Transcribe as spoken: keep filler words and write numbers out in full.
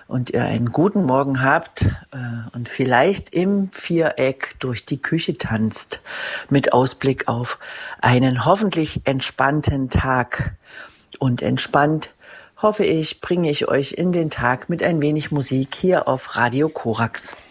und ihr einen guten Morgen habt äh, und vielleicht im Viereck durch die Küche tanzt mit Ausblick auf einen hoffentlich entspannten Tag. Und entspannt, hoffe ich, bringe ich euch in den Tag mit ein wenig Musik hier auf Radio Korax.